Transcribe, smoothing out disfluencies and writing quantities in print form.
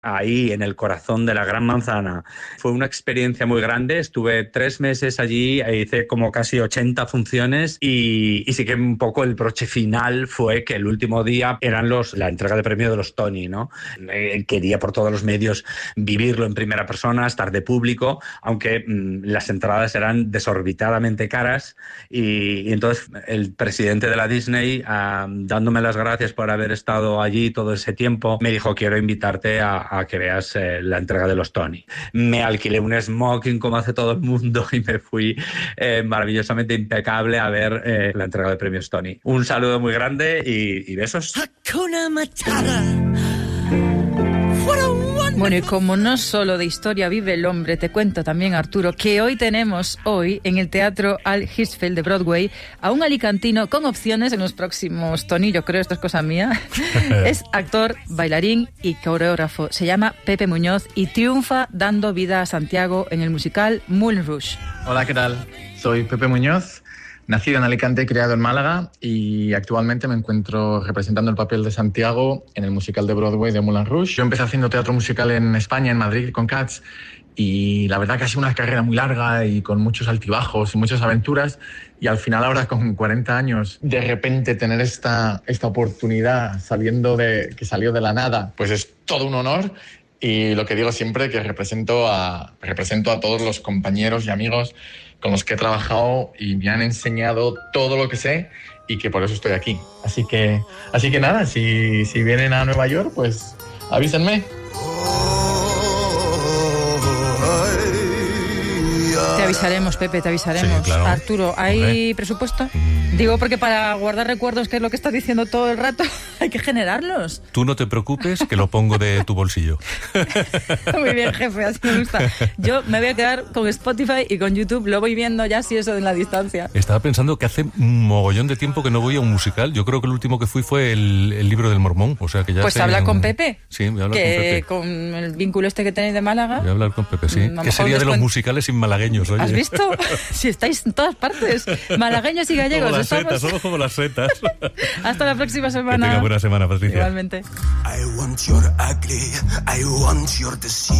ahí en el corazón de la Gran Manzana. Fue una experiencia muy grande, estuve 3 meses allí, hice como casi 80 funciones y sí que un poco el broche final fue que el último día eran la entrega de premio de los Tony, ¿no? Quería por todos los medios vivirlo en primera persona, estar de público, aunque las entradas eran desorbitadamente caras y entonces el presidente de la Disney, dándome las gracias por haber estado allí todo ese tiempo, me dijo: quiero invitarte a que veas la entrega de los Tony. Me alquilé un smoking como hace todo el mundo y me fui maravillosamente impecable a ver la entrega de premios Tony. Un saludo muy grande y besos. Hakuna Matata. Bueno, y como no solo de historia vive el hombre, te cuento también, Arturo, que hoy tenemos en el Teatro Al Hirschfeld de Broadway a un alicantino con opciones en los próximos Tony. Yo creo, esto es cosa mía. Es actor, bailarín y coreógrafo. Se llama Pepe Muñoz y triunfa dando vida a Santiago en el musical Moulin Rouge. Hola, ¿qué tal? Soy Pepe Muñoz, nacido en Alicante, criado en Málaga y actualmente me encuentro representando el papel de Santiago en el musical de Broadway de Moulin Rouge. Yo empecé haciendo teatro musical en España, en Madrid, con Cats, y la verdad que ha sido una carrera muy larga y con muchos altibajos y muchas aventuras, y al final ahora con 40 años de repente tener esta oportunidad que salió de la nada, pues es todo un honor. Y lo que digo siempre, que represento a todos los compañeros y amigos con los que he trabajado y me han enseñado todo lo que sé y que por eso estoy aquí. Así que nada, si vienen a Nueva York, pues avísenme. Te avisaremos, Pepe, te avisaremos. Sí, claro. Arturo, ¿hay presupuesto? Digo, porque para guardar recuerdos, que es lo que estás diciendo todo el rato, hay que generarlos. Tú no te preocupes, que lo pongo de tu bolsillo. Muy bien, jefe, así me gusta. Yo me voy a quedar con Spotify y con YouTube, lo voy viendo ya, si eso en la distancia. Estaba pensando que hace un mogollón de tiempo que no voy a un musical. Yo creo que el último que fui fue el Libro del Mormón. O sea que ya pues habla con Pepe. Sí, voy a hablar con Pepe. Con el vínculo que tenéis de Málaga. Voy a hablar con Pepe, sí. ¿Qué sería de los musicales sin malagueños? Oye. ¿Has visto? Si estáis en todas partes, malagueños y gallegos. Como las setas, somos como las setas. Hasta la próxima semana. Que tenga buena semana, Patricia. Igualmente. I want your ugly, I want your deceit.